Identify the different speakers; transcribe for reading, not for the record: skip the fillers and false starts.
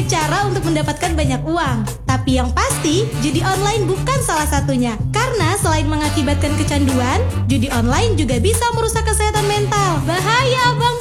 Speaker 1: banyak cara untuk mendapatkan banyak uang. Tapi yang pasti, judi online bukan salah satunya. Karena selain mengakibatkan kecanduan, judi online juga bisa merusak kesehatan mental. Bahaya banget!